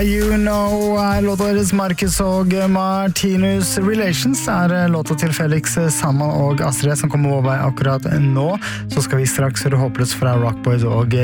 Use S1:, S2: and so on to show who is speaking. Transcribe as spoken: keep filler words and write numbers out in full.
S1: You Know er låta deres. Marcus og Martinus. Relations er låta til Felix Sandman og Astrid som kommer vår vei akkurat nå. Så skal vi straks høre Håpløs fra Rockboys og